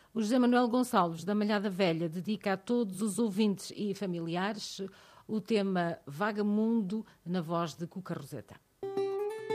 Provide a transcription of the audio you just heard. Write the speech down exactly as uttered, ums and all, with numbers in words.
O José Manuel Gonçalves, da Malhada Velha, dedica a todos os ouvintes e familiares o tema Vagamundo, na voz de Cuca Roseta.